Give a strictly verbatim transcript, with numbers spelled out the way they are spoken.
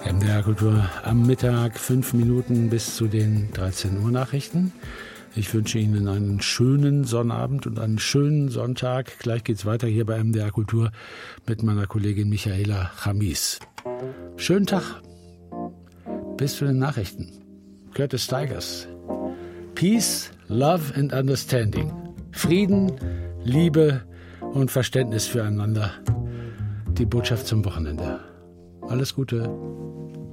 M D R Kultur am Mittag, fünf Minuten bis zu den dreizehn Uhr Nachrichten. Ich wünsche Ihnen einen schönen Sonnabend und einen schönen Sonntag. Gleich geht's weiter hier bei M D R Kultur mit meiner Kollegin Michaela Chamis. Schönen Tag. Bis zu den Nachrichten. Curtis Stigers. Peace, Love and Understanding. Frieden, Liebe und Verständnis füreinander. Die Botschaft zum Wochenende. Alles Gute.